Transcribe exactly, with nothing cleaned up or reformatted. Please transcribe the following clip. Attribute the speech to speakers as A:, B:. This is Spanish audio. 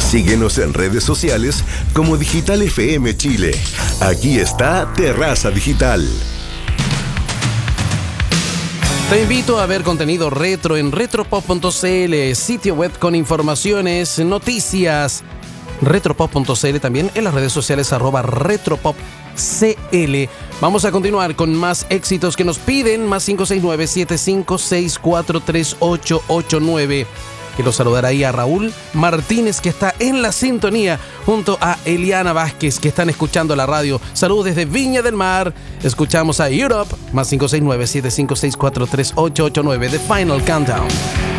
A: Síguenos en redes sociales como Digital F M Chile. Aquí está Terraza Digital.
B: Te invito a ver contenido retro en retropop punto c l, sitio web con informaciones, noticias. retropop punto c l, también en las redes sociales arroba retropopcl. Vamos a continuar con más éxitos que nos piden, más cinco seis nueve, siete cinco seis, cuatro tres ocho ocho nueve. Quiero saludar ahí a Raúl Martínez, que está en la sintonía, junto a Eliana Vázquez, que están escuchando la radio. Saludos desde Viña del Mar. Escuchamos a Europe, más cinco seis nueve, siete cinco seis, cuatro tres ocho ocho nueve, The Final Countdown.